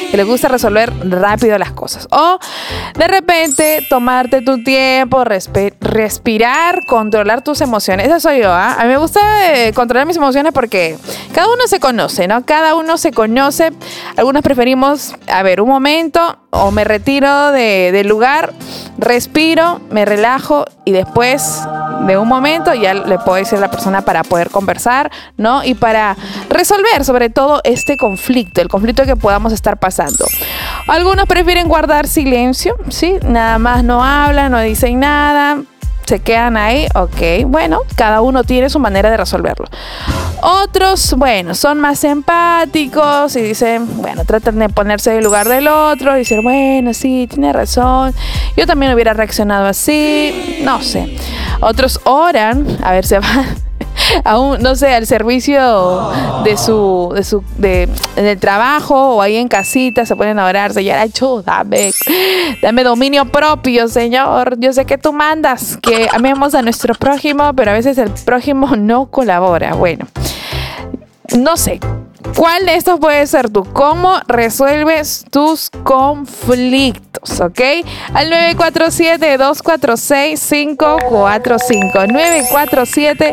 que le gusta resolver rápido las cosas. O de repente tomarte tu tiempo, respirar, controlar tus emociones. Eso soy yo, ¿ah? A mí me gusta controlar mis emociones porque cada uno se conoce, ¿no? Cada uno se conoce. Algunos preferimos, a ver, un momento, o me retiro del lugar, respiro, me relajo y después de un momento ya le puedo decir a la persona para poder conversar, ¿no? Y para resolver sobre todo este conflicto, el conflicto que podamos estar pasando. Algunos prefieren guardar silencio, ¿sí? Nada más no hablan, no dicen nada, se quedan ahí, ok, bueno, cada uno tiene su manera de resolverlo. Otros, bueno, son más empáticos y dicen, bueno, tratan de ponerse en el lugar del otro, y dicen, bueno, sí, tiene razón, yo también hubiera reaccionado así, no sé. Otros oran, a ver, se van no sé, al servicio del trabajo o ahí en casita, se ponen a orar, Señor, dame dominio propio, Señor, yo sé que tú mandas que amemos a nuestro prójimo, pero a veces el prójimo no colabora. Bueno, no sé, ¿cuál de estos puede ser tú? ¿Cómo resuelves tus conflictos? ¿Ok? Al 947-246-545.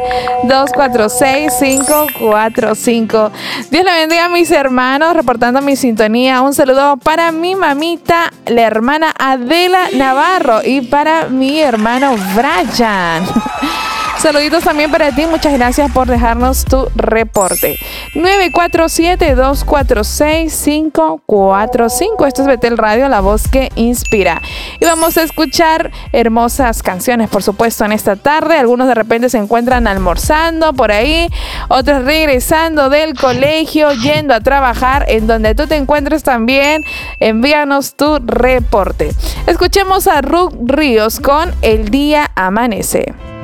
947-246-545. Dios le bendiga a mis hermanos, reportando mi sintonía. Un saludo para mi mamita, la hermana Adela Navarro, y para mi hermano Brian. Saluditos también para ti, muchas gracias por dejarnos tu reporte. 947-246-545. Esto es Betel Radio, la voz que inspira. Y vamos a escuchar hermosas canciones, por supuesto, en esta tarde. Algunos de repente se encuentran almorzando por ahí, otros regresando del colegio, yendo a trabajar. En donde tú te encuentres también, envíanos tu reporte. Escuchemos a Ruth Ríos con El Día Amanece.